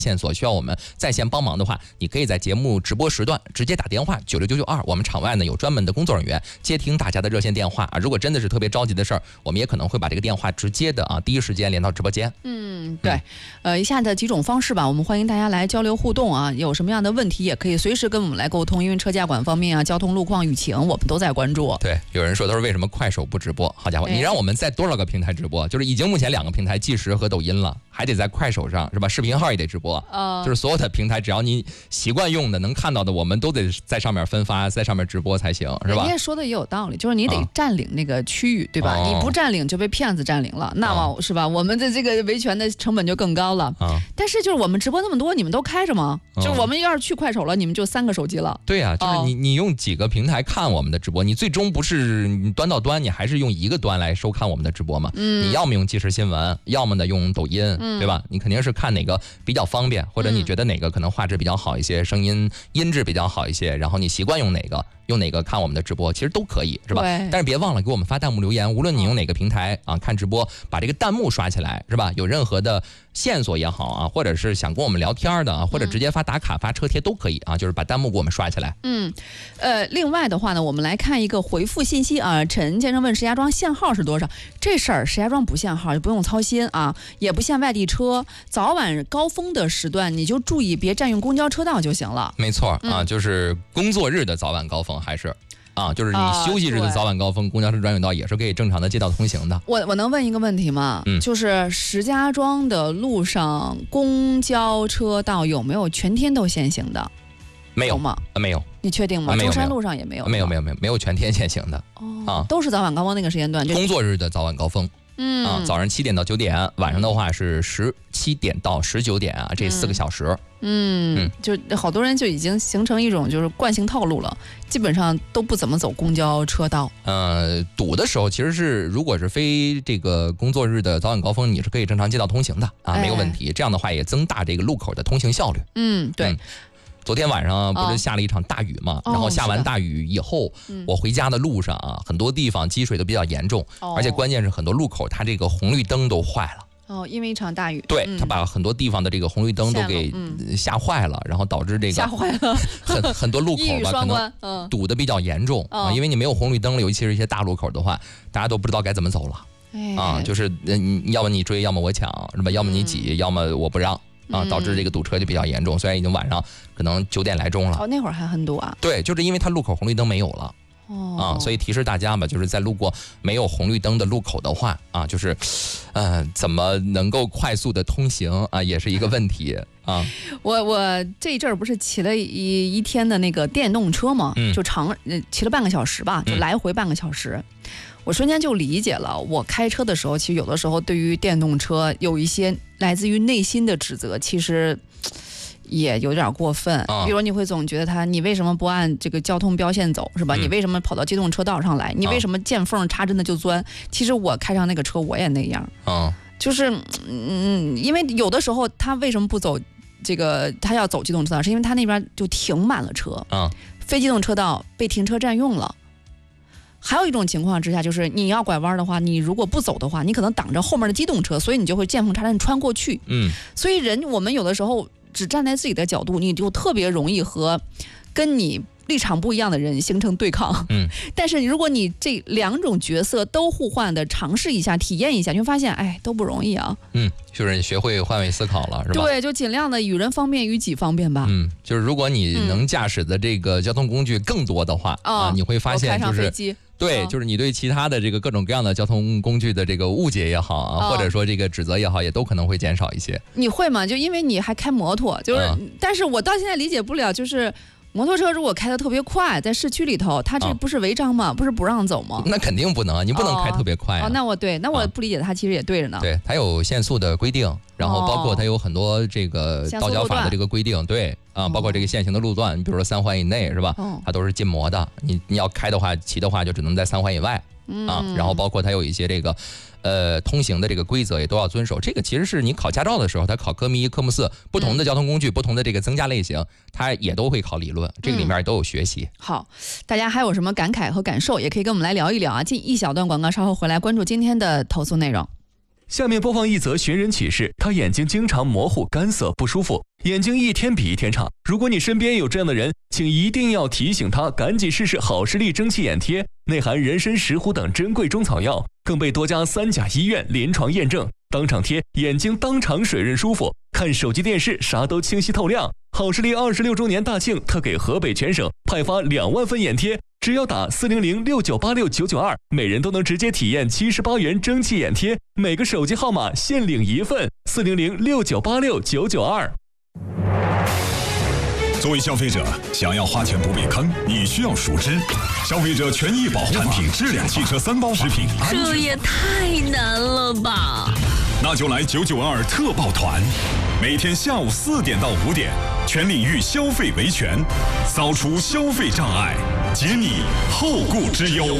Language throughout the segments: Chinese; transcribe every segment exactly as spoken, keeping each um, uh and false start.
线索需要我们在线帮忙的话，你可以在节目直播时段直接打电话九六九九二，我们场外呢有专门的工作人员接听大家的热线电话啊。如果真的是特别着急的事儿，我们也可能会把这个电话直接的啊第一时间连到直播间。 嗯，对，嗯、呃，以下的几种方式吧，我们欢迎大家来交流互动啊。有什么样的问题也可以随时跟我们来沟通，因为车驾管方面啊、交通路况、雨情，我们都在关注。 对，有人说他说为什么快手不直播？好家伙，你让我们在多少个平台直播？就是已经目前两个平台，即时和抖音了，还得在快手上是吧？视频号也得直播。呃，就是所有的平台，只要你习惯用的、能看到的，我们都得在上面分发，在上面直播才行，是吧？ 人家说的也有道理，就是你得占领那个区域，啊、对吧？哦、你不占领就被骗子占领了，那么、哦、是吧？我们的这个维权的成本就更高了。啊、但是就是我们直播那么多，你们都开着吗？哦、就我们要是去快手了，你们就三个手机了。 对呀、啊，就是你、哦、你用几个平台看我们的直播，你最终不是你端到端，你还是用一个端来收看我们的直播嘛？嗯，你要么用即时新闻，要么呢用抖音，嗯、对吧？你肯定是看哪个比较方便，或者你觉得哪个可能画质比较好一些，声音音质比较好一些，然后你习惯用哪个用哪个看我们的直播，其实都可以，是吧？但是别忘了给我们发弹幕留言，无论你用哪个平台啊看直播，把这个弹幕刷起来，是吧？有任何的线索也好啊，或者是想跟我们聊天的啊，或者直接发打卡、发车贴都可以啊，就是把弹幕给我们刷起来。 嗯，呃，另外的话呢，我们来看一个回复信息啊，陈先生问石家庄限号是多少？这事儿石家庄不限号，就不用操心啊，也不限外地车，早晚高峰的时段你就注意别占用公交车道就行了。 没错啊，就是工作日的早晚高峰还是。啊，就是你休息日的早晚高峰，啊、公交车专用道也是可以正常的街道通行的。 我我能问一个问题吗？嗯，就是石家庄的路上公交车道有没有全天都限行的？ 没有吗？ 啊，没有。 你确定吗？中山路上也没有。 没有没有没有没有全天限行的。 哦，啊，都是早晚高峰那个时间段。 工作日的早晚高峰。嗯啊，早上七点到九点，晚上的话是十七点到十九点啊，这四个小时。 嗯，嗯就好多人就已经形成一种就是惯性套路了，基本上都不怎么走公交车道。 呃，堵的时候其实是如果是非这个工作日的早晚高峰，你是可以正常街道通行的啊，没有问题。哎、这样的话也增大这个路口的通行效率。 嗯，对。嗯昨天晚上不是下了一场大雨嘛，哦、然后下完大雨以后，哦、我回家的路上啊，很多地方积水都比较严重，哦、而且关键是很多路口它这个红绿灯都坏了。 哦，因为一场大雨， 对，嗯、它把很多地方的这个红绿灯都给吓坏了，嗯、然后导致这个吓坏了很很多路口吧可能堵得比较严重、嗯、啊，因为你没有红绿灯了，尤其是一些大路口的话，大家都不知道该怎么走了。哎、啊，就是嗯，要么你追，要么我抢，是吧？要么你挤，嗯、要么我不让。啊，导致这个堵车就比较严重，虽然已经晚上可能九点来钟了。 哦，那会儿还很堵啊。 对，就是因为它路口红绿灯没有了。哦。啊，所以提示大家嘛，就是在路过没有红绿灯的路口的话，啊，就是，呃，怎么能够快速的通行啊，也是一个问题啊。 我我这一阵儿不是骑了一一天的那个电动车嘛，嗯、就长呃骑了半个小时吧，就来回半个小时。嗯我瞬间就理解了，我开车的时候，其实有的时候对于电动车有一些来自于内心的指责，其实也有点过分。啊、比如你会总觉得他，你为什么不按这个交通标线走，是吧？嗯、你为什么跑到机动车道上来？你为什么见缝插针的就钻？其实我开上那个车，我也那样。啊、就是嗯，因为有的时候他为什么不走这个，他要走机动车道，是因为他那边就停满了车，啊、非机动车道被停车占用了。还有一种情况之下，就是你要拐弯的话，你如果不走的话，你可能挡着后面的机动车，所以你就会见缝插针穿过去。嗯，所以人我们有的时候只站在自己的角度，你就特别容易和跟你立场不一样的人形成对抗。嗯，但是如果你这两种角色都互换的尝试一下、体验一下，你会发现，哎，都不容易啊。 嗯，就是你学会换位思考了，是吧？ 对，就尽量的与人方便，与己方便吧。 嗯，就是如果你能驾驶的这个交通工具更多的话、嗯、啊，你会发现就是。对，就是你对其他的这个各种各样的交通工具的这个误解也好啊，哦、或者说这个指责也好，也都可能会减少一些。 你会吗？就因为你还开摩托，就是，嗯、但是我到现在理解不了，就是摩托车如果开得特别快，在市区里头，它这不是违章吗？哦、不是不让走吗？ 那肯定不能，你不能开特别快、啊。 哦，那我对，那我不理解它其实也对着呢。 对，它有限速的规定，然后包括它有很多这个道交法的这个规定，对。啊，包括这个限行的路段，你比如说三环以内是吧？哦、它都是禁摩的。你你要开的话，骑的话就只能在三环以外、嗯、啊。然后包括它有一些这个，呃，通行的这个规则也都要遵守。这个其实是你考驾照的时候，它考科目一、科目四，不同的交通工具、嗯、不同的这个增加类型，它也都会考理论，这个里面都有学习、嗯。 好，大家还有什么感慨和感受，也可以跟我们来聊一聊啊。进一小段广告，稍后回来关注今天的投诉内容。 下面播放一则寻人启事，他眼睛经常模糊、干涩、不舒服，眼睛一天比一天差。如果你身边有这样的人，请一定要提醒他赶紧试试好视力蒸汽眼贴，内含人参、石斛等珍贵中草药，更被多家三甲医院临床验证，当场贴，眼睛当场水润舒服，看手机电视啥都清晰透亮。好视力二十六周年大庆特给河北全省派发两万份眼贴，只要打四零零六九八六九九二，每人都能直接体验七十八元蒸汽眼贴，每个手机号码限领一份，四零零六九八六九九二。 作为消费者，想要花钱不被坑，你需要熟知消费者权益保护产品质量、汽车三包食品安全。 这也太难了吧！ 那就来九九二特报团，每天下午四点到五点，全领域消费维权，扫除消费障碍，解你后顾之忧。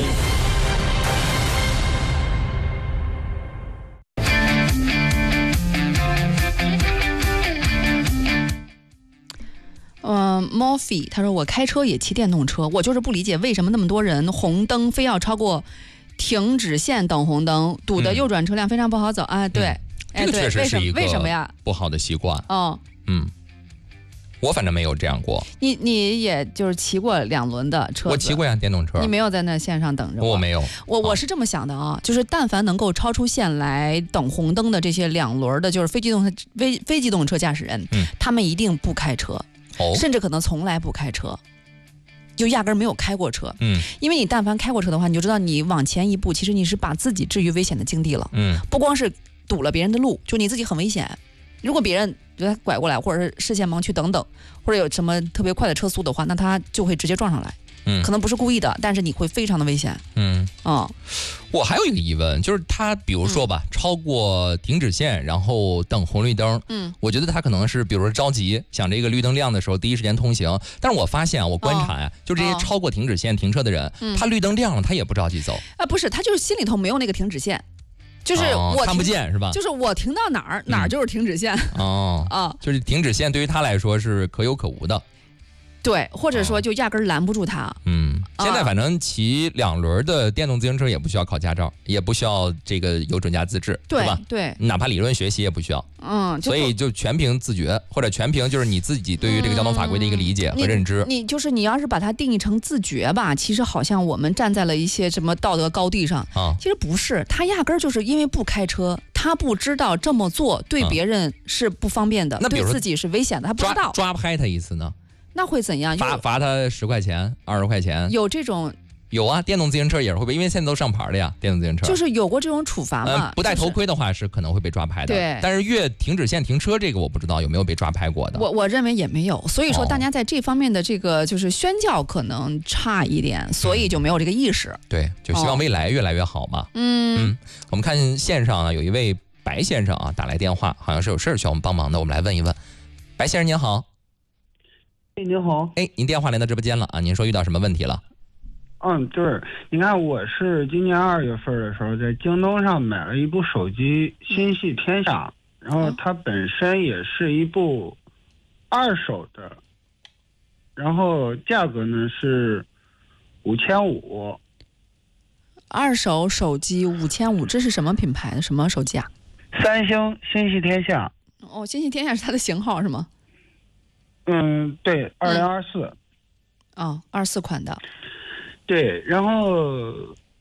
嗯 ，Morphy 他说我开车也骑电动车，我就是不理解为什么那么多人红灯非要超过停止线等红灯，堵的右转车辆非常不好走、嗯、啊！对， 嗯、 哎， 这个确实是一个为什么呀？ 不好的习惯。 哦， 嗯，我反正没有这样过。 你你也就是骑过两轮的车子？ 我骑过呀，电动车。 你没有在那线上等着我？ 我没有。 我我是这么想的啊，就是但凡能够超出线来等红灯的这些两轮的，就是非机动车非非机动车驾驶人， 嗯， 他们一定不开车。 哦、 甚至可能从来不开车，就压根儿没有开过车。 嗯，因为你但凡开过车的话，你就知道你往前一步，其实你是把自己置于危险的境地了。 嗯， 不光是堵了别人的路，就你自己很危险。如果别人觉得他拐过来，或者是视线盲区等等，或者有什么特别快的车速的话，那他就会直接撞上来。 嗯， 可能不是故意的，但是你会非常的危险。 嗯， 哦， 我还有一个疑问，就是他比如说吧、嗯，超过停止线，然后等红绿灯， 嗯， 我觉得他可能是比如说着急，想这个绿灯亮的时候第一时间通行。但是我发现啊，我观察呀、啊哦，就这些超过停止线停车的人，嗯、他绿灯亮了，他也不着急走。 啊，不是，他就是心里头没有那个停止线。就是我、 哦、看不见是吧？ 就是我停到哪儿、嗯、哪儿就是停止线。 哦啊， 就是停止线对于他来说是可有可无的。 对，或者说就压根儿拦不住他。 嗯，现在反正骑两轮的电动自行车也不需要考驾照，也不需要这个有准驾资质， 对吧？ 对， 哪怕理论学习也不需要。 嗯， 所以就全凭自觉，或者全凭就是你自己对于这个交通法规的一个理解和认知。 嗯、你, 你就是你要是把它定义成自觉吧，其实好像我们站在了一些什么道德高地上啊。 其实不是，他压根儿就是因为不开车，他不知道这么做对别人是不方便的， 那对自己是危险的，他不知道。 抓拍他一次呢？ 那会怎样？ 罚罚他十块钱、二十块钱？ 有这种？ 有啊，电动自行车也是会被，因为现在都上牌了呀。电动自行车就是有过这种处罚嘛、 呃？不戴头盔的话是可能会被抓拍的。 对， 但是越停止线停车这个我不知道有没有被抓拍过的。 我我认为也没有，所以说大家在这方面的这个就是宣教可能差一点，哦、所以就没有这个意识。 嗯、对，就希望未来越来越好嘛。 嗯嗯，我们看线上啊，有一位白先生啊打来电话，好像是有事儿需要我们帮忙的，我们来问一问。白先生您好。 哎，您好！ 哎，您电话连到直播间了啊？您说遇到什么问题了？ 嗯，就是你看，我是今年二月份的时候在京东上买了一部手机，心系天下，然后它本身也是一部二手的，然后价格呢是五千五。 二手手机五千五，这是什么品牌的？什么手机啊？ 三星心系天下。 哦，心系天下是它的型号是吗？ 嗯，对，二零二四， 哦，二四款的， 对。然后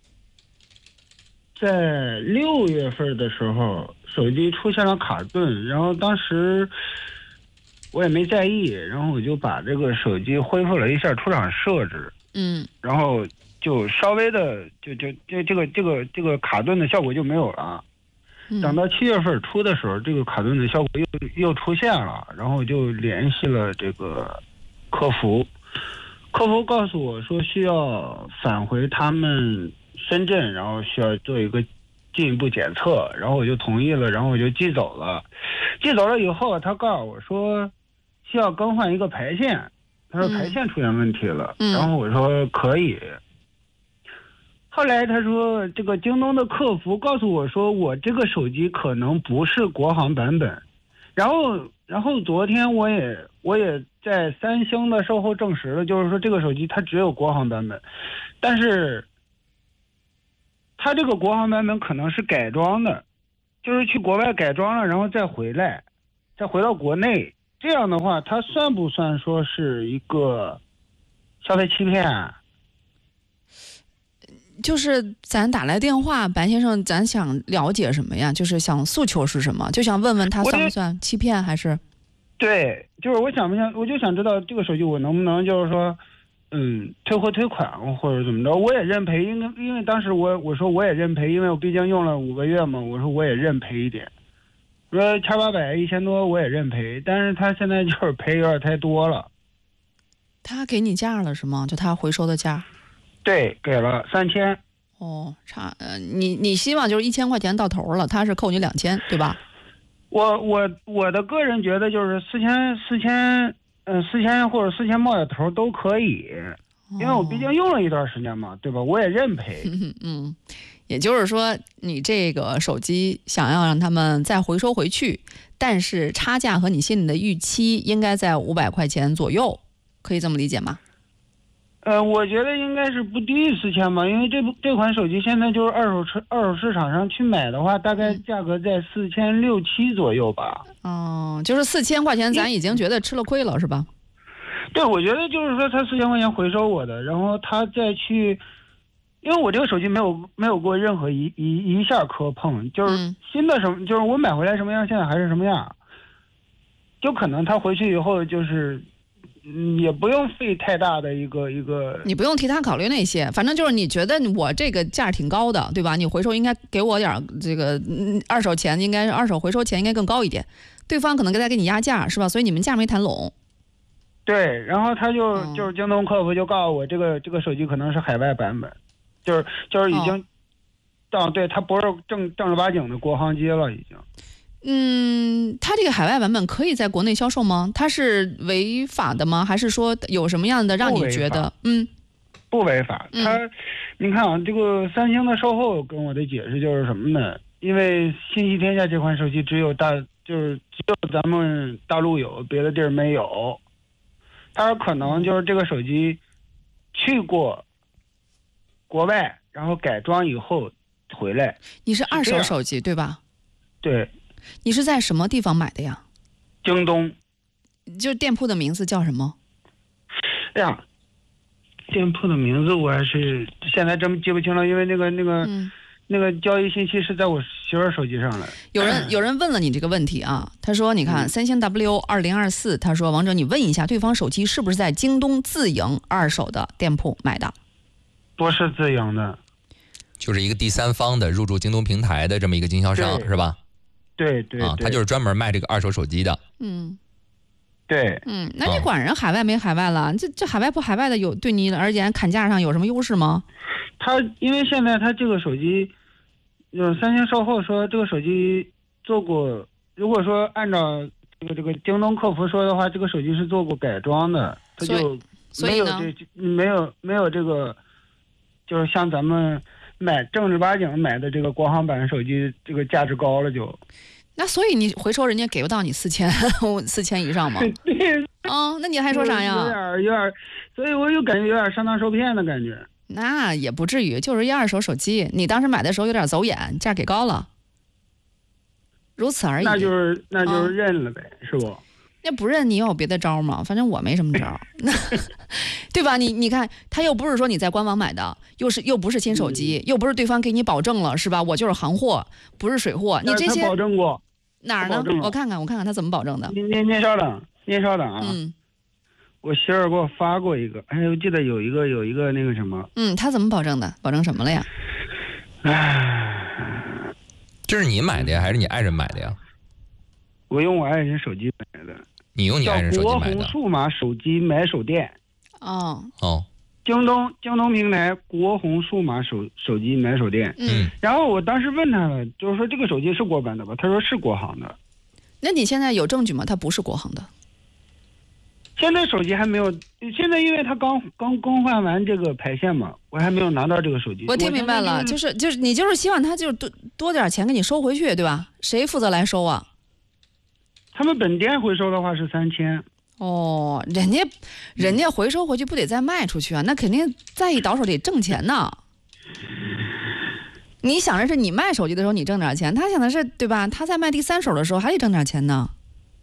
在六月份的时候，手机出现了卡顿，然后当时我也没在意，然后我就把这个手机恢复了一下出厂设置， 嗯， 然后就稍微的就就就这个这个这个卡顿的效果就没有了。等到七月份初的时候，这个卡顿的效果又又出现了，然后我就联系了这个客服，客服告诉我说需要返回他们深圳，然后需要做一个进一步检测，然后我就同意了，然后我就寄走了。寄走了以后，他告诉我说需要更换一个排线，他说排线出现问题了， 嗯、 然后我说可以。后来他说这个京东的客服告诉我说我这个手机可能不是国行版本，然后然后昨天我也我也在三星的售后证实了，就是说这个手机它只有国行版本，但是它这个国行版本可能是改装的， 就是去国外改装了，然后再回来，再回到国内，这样的话，它算不算说是一个消费欺骗啊？ 就是咱打来电话，白先生，咱想了解什么呀？就是想诉求是什么？就想问问他算不算欺骗，还是？ 对，就是我想不想，我就想知道这个手机我能不能就是说，嗯，退货退款或者怎么着，我也认赔，因为因为当时我我说我也认赔，因为我毕竟用了五个月嘛，我说我也认赔一点，说千八百一千多我也认赔，但是他现在就是赔有点太多了。 他给你价了是吗？就他回收的价？ 对，给了三千。 哦，差呃，你你希望就是一千块钱到头了，他是扣你两千，对吧？ 我我我的个人觉得就是四千四千嗯四千或者四千冒点头都可以，因为我毕竟用了一段时间嘛，对吧？我也认赔。 嗯嗯，也就是说，你这个手机想要让他们再回收回去，但是差价和你心里的预期应该在五百块钱左右，可以这么理解吗？ 呃，我觉得应该是不低于四千吧，因为这部这款手机现在就是二手车二手市场上去买的话，大概价格在四千六七左右吧。 哦，就是四千块钱，咱已经觉得吃了亏了，是吧？ 对，我觉得就是说他四千块钱回收我的，然后他再去，因为我这个手机没有没有过任何一一一下磕碰，就是新的什么，就是我买回来什么样，现在还是什么样，就可能他回去以后就是。嗯，也不用费太大的一个一个， 你不用替他考虑那些，反正就是你觉得我这个价挺高的，对吧？你回收应该给我点这个嗯二手钱，应该是二手回收钱应该更高一点，对方可能再给你压价，是吧？所以你们价没谈拢。 对，然后他就、哦、就是京东客服就告诉我这个这个手机可能是海外版本，就是就是已经到、哦、对，它不是正正儿八经的国行机了，已经。 嗯，它这个海外版本可以在国内销售吗？它是违法的吗？还是说有什么样的让你觉得嗯不违法？它、嗯，你看啊，这个三星的售后跟我的解释就是什么呢？因为信息天下这款手机只有大就是只有咱们大陆有，别的地儿没有。他说可能就是这个手机去过国外，然后改装以后回来。 你是二手手机对吧？ 对。 你是在什么地方买的呀？ 京东。 就店铺的名字叫什么？ 哎呀，店铺的名字我还是现在真记不清了，因为那个那个、嗯、那个交易信息是在我媳妇手机上了。 有人有人问了你这个问题啊，他说你看、嗯、三星 W 二零二四，他说王哲你问一下对方手机是不是在京东自营二手的店铺买的？ 不是自营的， 就是一个第三方的入驻京东平台的这么一个经销商，是吧？ 对对对啊， 他就是专门卖这个二手手机的。 嗯， 对， 嗯，那你管人海外没海外了？啊、这这海外不海外的有对你而言砍价上有什么优势吗？ 他因为现在他这个手机，呃，三星售后说这个手机做过，如果说按照这个这个京东客服说的话，这个手机是做过改装的，他就没有这没有没有这个，就是像咱们。买正儿八经买的这个国行版手机，这个价值高了就。 那所以你回收人家给不到你四千四千以上吗？ 对。 哦，那你还说啥呀？ 有点有点，所以我又感觉有点上当受骗的感觉。 那也不至于，就是一二手手机，你当时买的时候有点走眼，价给高了，如此而已。 那就是那就是认了呗，哦、是不？ 那不认你有别的招吗？反正我没什么招，对吧？你你看，他又不是说你在官网买的，又是又不是新手机，嗯、又不是对方给你保证了，是吧？我就是行货，不是水货。你这些保证过哪儿呢？我看看，我看看他怎么保证的。 您您您稍等，您稍等啊。 嗯。 我媳妇给我发过一个，哎，我记得有一个有一个那个什么。 嗯，他怎么保证的？保证什么了呀？ 唉， 这是你买的呀，还是你爱人买的呀？ 我用我爱人手机买的。 你用你爱人手机买的？ 国红数码手机买手店。 哦哦。 京东京东平台国红数码手手机买手店。 嗯。 然后我当时问他了，就是说这个手机是国版的吧？他说是国行的。 那你现在有证据吗？它不是国行的。 现在手机还没有，现在因为他刚刚更换完这个排线嘛，我还没有拿到这个手机。 我听明白了，就是、就是你就是希望他就是多多点钱给你收回去，对吧？谁负责来收啊？ 他们本店回收的话是三千。 哦，人家人家回收回去不得再卖出去啊？那肯定在一倒手得挣钱呢。 你想的是你卖手机的时候你挣点钱，他想的是对吧？他在卖第三手的时候还得挣点钱呢。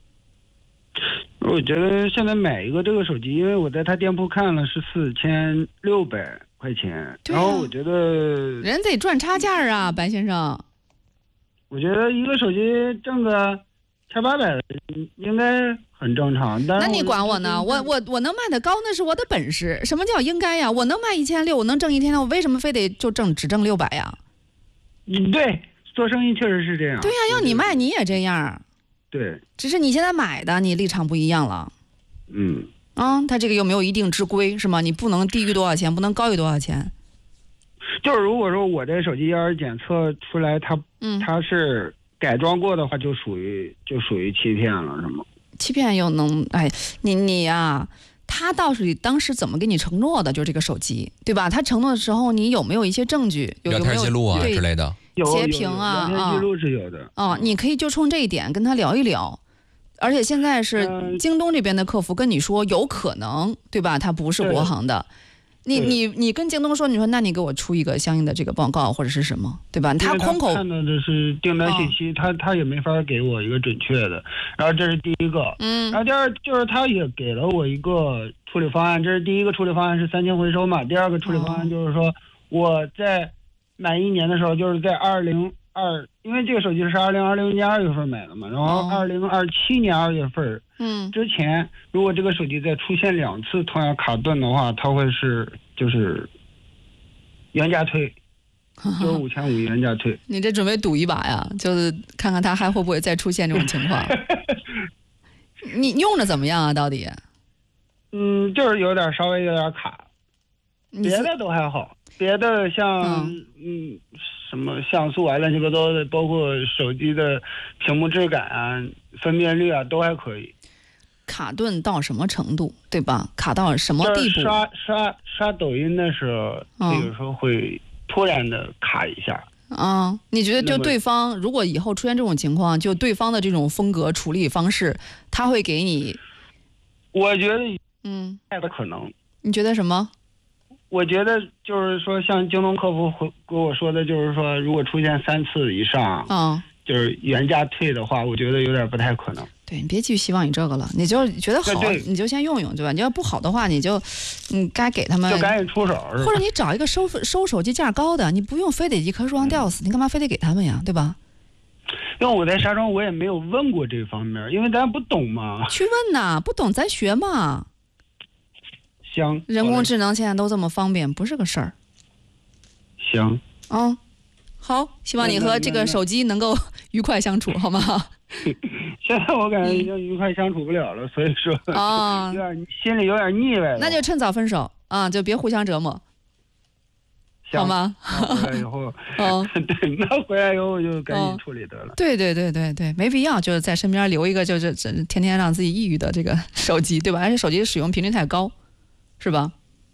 我觉得现在买一个这个手机，因为我在他店铺看了是四千六百块钱，啊、然后我觉得人得赚差价啊，白先生。 我觉得一个手机挣个千八百应该很正常。但那你管我呢？我我我能卖得高那是我的本事。什么叫应该呀？我能卖一千六，我能挣一千六，我为什么非得就挣只挣六百呀？ 嗯，对，做生意确实是这样。 对呀、啊，要你卖你也这样。 对， 只是你现在买的，你立场不一样了。 嗯， 啊，它这个又没有一定之规，是吗？你不能低于多少钱，不能高于多少钱。 就是如果说我这手机要是检测出来它，嗯，它是改装过的话，就属于就属于欺骗了，是吗？ 欺骗又能哎，你你呀、啊，他倒是当时怎么给你承诺的？就这个手机，对吧？他承诺的时候，你有没有一些证据？有聊天记录啊之类的。 截屏啊， 聊天记录是有的啊、哦，你可以就冲这一点跟他聊一聊，而且现在是京东这边的客服跟你说有可能，对吧？他不是国行的，你你你跟京东说，你说那你给我出一个相应的这个报告或者是什么，对吧？他空口看到的是订单信息，哦、他他也没法给我一个准确的，然后这是第一个，嗯，然后第二就是他也给了我一个处理方案，这是第一个处理方案是三千回收嘛，第二个处理方案就是说我在。满一年的时候，就是在二零二，因为这个手机是二零二零年二月份买的嘛，然后二零二七年二月份，嗯，之前如果这个手机再出现两次同样卡顿的话，它会是就是原价退，就是五千五原价退。 你这准备赌一把呀？就是看看它还会不会再出现这种情况。你用着怎么样啊？到底？ 嗯，就是有点稍微有点卡，别的都还好。别的像 嗯, 嗯什么像素啊乱七八糟的，包括手机的屏幕质感啊分辨率啊都还可以。 卡顿到什么程度，对吧？卡到什么地步？ 刷刷刷抖音的时候，嗯、有时候会突然的卡一下。 啊、嗯，你觉得就对方如果以后出现这种情况，就对方的这种风格处理方式，他会给你？ 我觉得嗯，太不可能。 你觉得什么？ 我觉得就是说，像京东客服回跟我说的，就是说，如果出现三次以上，嗯，就是原价退的话，我觉得有点不太可能。 对，你别寄予希望于这个了，你就觉得好，你就先用用，对吧？你要不好的话，你就，你该给他们就赶紧出手， 或者你找一个收收手机价高的，你不用非得一棵树上吊死，嗯、你干嘛非得给他们呀，对吧？ 因为我在沙庄，我也没有问过这方面，因为咱不懂嘛。 去问呐，不懂咱学嘛。 行， 人工智能现在都这么方便，不是个事儿。 行， 嗯，好，希望你和这个手机能够愉快相处，好吗？ 现在我感觉已经愉快相处不了了，所以说啊，有点心里有点腻歪了。 那就趁早分手啊，就别互相折磨，好吗？ 回来以后，哦，对，那回来以后我就赶紧处理得了。 对对对对对，没必要就是在身边留一个就是天天让自己抑郁的这个手机，对吧？而且手机使用频率太高。是吧？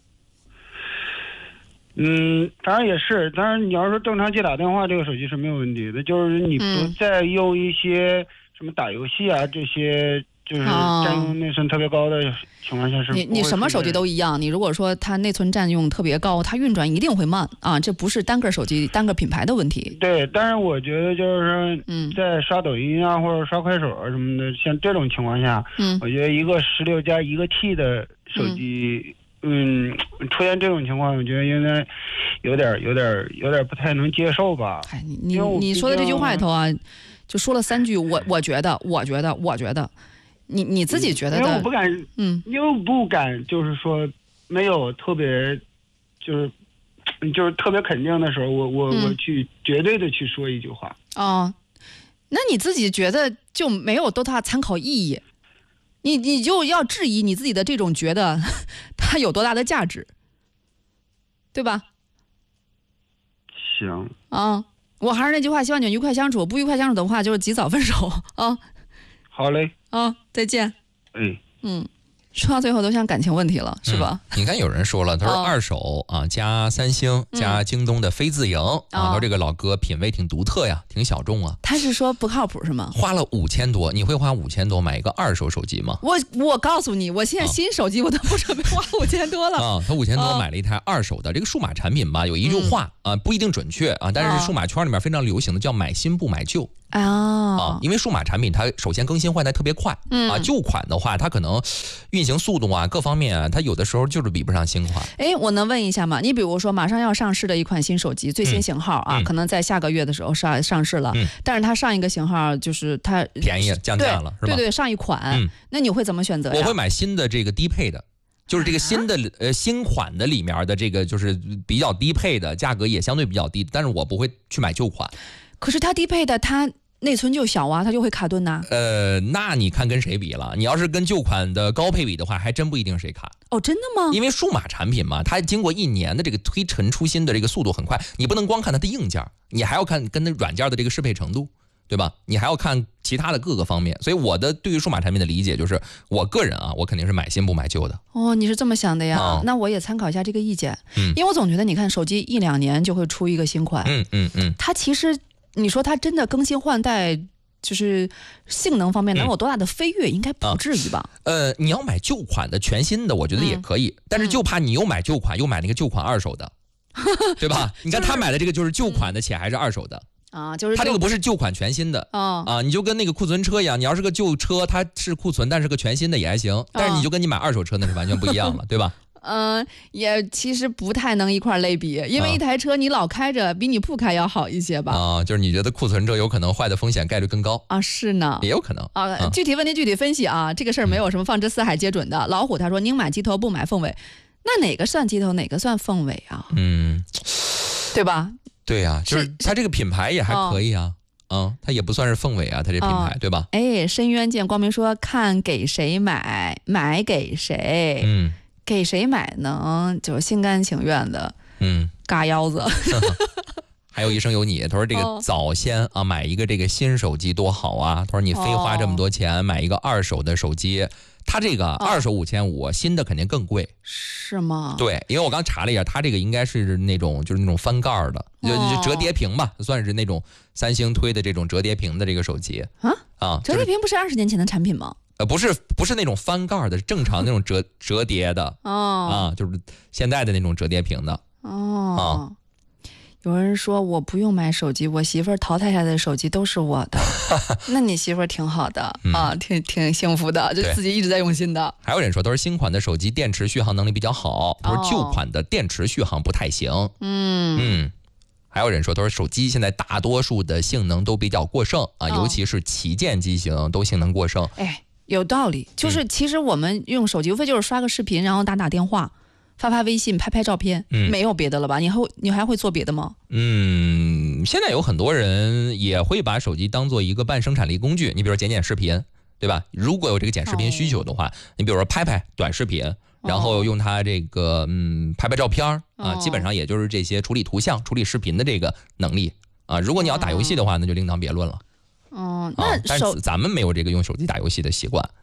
嗯，当然也是。当然，你要说正常接打电话，这个手机是没有问题的。就是你不再用一些什么打游戏啊、嗯、这些，就是占用内存特别高的情况下是不会。 你你什么手机都一样。你如果说它内存占用特别高，它运转一定会慢啊。这不是单个手机、单个品牌的问题。 对，但是我觉得就是说，嗯，在刷抖音啊或者刷快手啊什么的，像这种情况下，嗯，我觉得一个十六加一个 T 的手机。嗯嗯，出现这种情况，我觉得应该有点、有点、有点不太能接受吧。 哎，你你你说的这句话里头啊，就说了三句，我我觉得，我觉得，我觉得，你你自己觉得的？ 因为我不敢，嗯，因为我不敢，就是说没有特别，就是就是特别肯定的时候，我我、嗯、我去绝对的去说一句话。 哦，那你自己觉得就没有多大参考意义？你你就要质疑你自己的这种觉得它有多大的价值，对吧？ 行啊，我还是那句话，希望你愉快相处。不愉快相处的话，就是及早分手啊。 好嘞。 啊，再见。 哎， 嗯。 说到最后都像感情问题了，是吧？ 嗯、你看有人说了，他说二手、哦、啊加三星加京东的非自营、嗯、啊，他说这个老哥品味挺独特呀，挺小众啊。 他是说不靠谱是吗？ 花了五千多，你会花五千多买一个二手手机吗？ 我我告诉你，我现在新手机我都不准备花五千多了啊。他五千多买了一台二手的、哦、这个数码产品吧，有一句话、嗯、啊不一定准确啊，但是数码圈里面非常流行的叫买新不买旧。 哦、 啊，因为数码产品它首先更新换代特别快，嗯啊，旧款的话它可能运行速度啊各方面啊，它有的时候就是比不上新款。 哎，我能问一下吗？你比如说马上要上市的一款新手机，最新型号啊，嗯、可能在下个月的时候上上市了，嗯、但是它上一个型号就是它便宜降价了，是吧？ 对对，上一款、嗯，那你会怎么选择呀？ 我会买新的这个低配的。就是这个新的、啊、呃新款的里面的这个就是比较低配的，价格也相对比较低，但是我不会去买旧款。 可是它低配的它内存就小啊，它就会卡顿呐、啊。 呃，那你看跟谁比了？你要是跟旧款的高配比的话，还真不一定谁卡。 哦，真的吗？ 因为数码产品嘛，它经过一年的这个推陈出新的这个速度很快，你不能光看它的硬件，你还要看跟它软件的这个适配程度，对吧？你还要看其他的各个方面。所以我的对于数码产品的理解就是，我个人啊，我肯定是买新不买旧的。 哦，你是这么想的呀？ 哦、 那我也参考一下这个意见。 嗯， 因为我总觉得，你看手机一两年就会出一个新款。 嗯嗯嗯， 它其实你说它真的更新换代。就是性能方面能有多大的飞跃、嗯、应该不至于吧、 嗯、呃，你要买旧款的全新的我觉得也可以、嗯、但是就怕你又买旧款、嗯、又买那个旧款二手的对吧、就是、你看他买的这个就是旧款的且还是二手的啊，就是他这个不是旧款全新的、哦、啊，你就跟那个库存车一样，你要是个旧车它是库存但是个全新的也还行，但是你就跟你买二手车那是完全不一样了对吧？ 嗯、呃，也其实不太能一块类比，因为一台车你老开着比你不开要好一些吧？ 啊，就是你觉得库存车有可能坏的风险概率更高啊？是呢， 也有可能啊。嗯、具体问题具体分析啊，这个事儿没有什么放之四海皆准的。嗯、老虎他说宁买鸡头不买凤尾，那哪个算鸡头，哪个算凤尾啊？ 嗯， 对吧？ 对呀、啊，就是它这个品牌也还可以啊。嗯，它也不算是凤尾啊，它这品牌、哦、对吧？ 哎，深渊见光明说看给谁买，买给谁？ 嗯。 给谁买呢？就是心甘情愿的， 嗯， 嘎腰子。 还有一生有你，他说这个早先啊买一个这个新手机多好啊！他说你非花这么多钱买一个二手的手机，他这个二手五千五，新的肯定更贵， 是吗？ 对，因为我刚查了一下，他这个应该是那种就是那种翻盖的，就就折叠屏吧，算是那种三星推的这种折叠屏的这个手机啊啊， 折叠屏不是二十年前的产品吗？ 呃，不是，不是那种翻盖的，正常那种折折叠的哦， 啊，就是现在的那种折叠屏的哦。啊，有人说我不用买手机，我媳妇儿淘汰下来的手机都是我的。那你媳妇儿挺好的、嗯、啊，挺挺幸福的，就自己一直在用心的。 还有人说都是新款的手机电池续航能力比较好，他说旧款的电池续航不太行。 嗯嗯。还有人说，都是手机现在大多数的性能都比较过剩啊，哦、尤其是旗舰机型都性能过剩。 哎。有道理，就是其实我们用手机无非就是刷个视频，然后打打电话，发发微信，拍拍照片，嗯、没有别的了吧？你还你还会做别的吗？ 嗯，现在有很多人也会把手机当做一个半生产力工具，你比如说剪剪视频，对吧？如果有这个剪视频需求的话，哦、你比如说拍拍短视频，然后用它这个嗯拍拍照片啊， 哦、 基本上也就是这些处理图像、处理视频的这个能力啊。如果你要打游戏的话，那就另当别论了。 哦，那啊、但是咱们没有这个用手机打游戏的习惯。